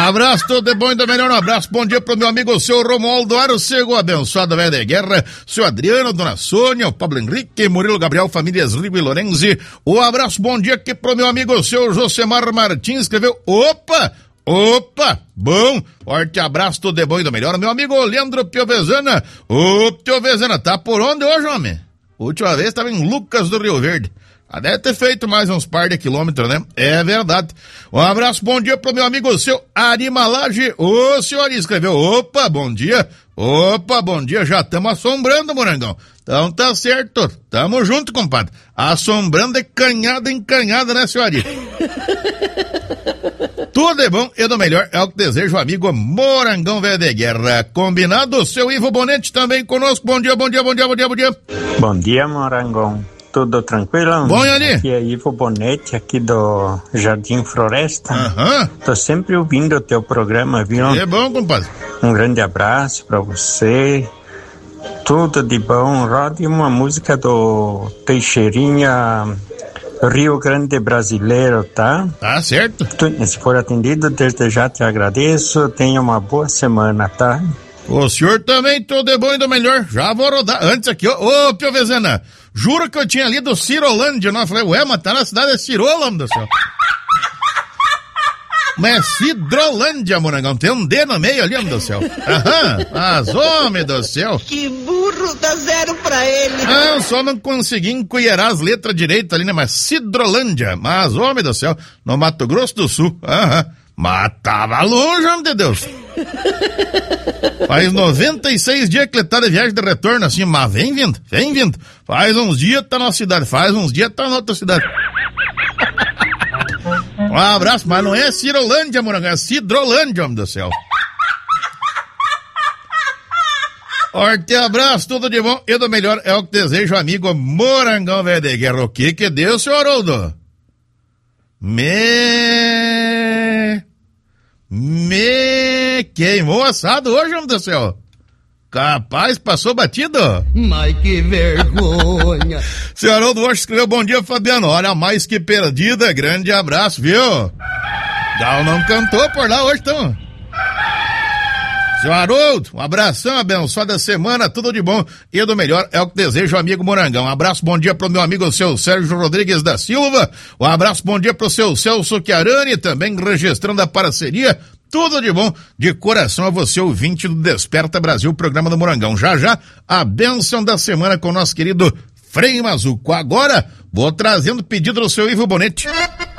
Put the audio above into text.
Abraço, tudo de bom e do melhor. Um abraço, bom dia pro meu amigo, o seu Romualdo Arcego, abençoado velho de guerra, seu Adriano, dona Sônia, o Pablo Henrique, Murilo Gabriel, famílias Rigo e Lorenzi. Um abraço, bom dia aqui pro meu amigo, o seu Josemar Martins, escreveu, opa, bom, forte abraço, tudo de bom e do melhor. Meu amigo Leandro Piovezana, ô Piovezana, tá por onde hoje, homem? Última vez tava em Lucas do Rio Verde. Deve ter feito mais uns par de quilômetros, né? É verdade. Um abraço, bom dia pro meu amigo, o seu Ari Malage. O senhor escreveu, opa, bom dia, já estamos assombrando, Morangão. Então tá certo, tamo junto, compadre. Assombrando de canhada em canhada, né, senhor Ari? Tudo é bom e do melhor é o que desejo, amigo Morangão velho de guerra. Combinado? Seu Ivo Bonetti também conosco. Bom dia. Bom dia, Morangão. Tudo tranquilo? Bom, Yali. Aqui é Ivo Bonetti, aqui do Jardim Floresta. Tô sempre ouvindo o teu programa, viu? É bom, compadre. Um grande abraço pra você. Tudo de bom. Rode uma música do Teixeirinha, Rio Grande Brasileiro, tá? Tá certo. Se for atendido, desde já te agradeço. Tenha uma boa semana, tá? O senhor também, tudo é bom e do melhor. Já vou rodar. Antes aqui, ô Piovezana, juro que eu tinha lido Cirolândia, não? Eu falei, ué, mas tá na cidade, é Cirola, meu céu. Mas é Cidrolândia, Morangão, tem um D no meio ali, meu céu. Mas, homem do céu. Que burro, dá zero pra ele. Eu só não consegui encolherar as letras direito ali, né? Mas Cidrolândia, mas, homem do céu, no Mato Grosso do Sul. Mas tava longe, homem de Deus. Faz 96 dias que ele tá de viagem de retorno, assim, mas vem vindo. Faz uns dias tá na cidade, faz uns dias tá na outra cidade. Um abraço, mas não é Cirolândia, Morangão, é Cidrolândia, homem do céu. Forte abraço, tudo de bom e do melhor é o que desejo, amigo Morangão velho de guerra. O que deu, senhor Haroldo? Queimou assado hoje, homem do céu. Capaz, passou batido? Mas que vergonha. Senhor Haroldo Rocha escreveu, bom dia, Fabiano. Olha, mais que perdida, grande abraço, viu? Gal não cantou por lá hoje, então. Senhor Haroldo, um abração, abençoada semana, tudo de bom e do melhor é o que desejo, amigo Morangão. Um abraço, bom dia pro meu amigo, o seu Sérgio Rodrigues da Silva. Um abraço, bom dia pro seu Celso Chiarani, também registrando a parceria. Tudo de bom, de coração a você, ouvinte do Desperta Brasil, programa do Morangão. Já, a bênção da semana com o nosso querido Frei Mazuco. Agora, vou trazendo pedido do seu Ivo Bonetti.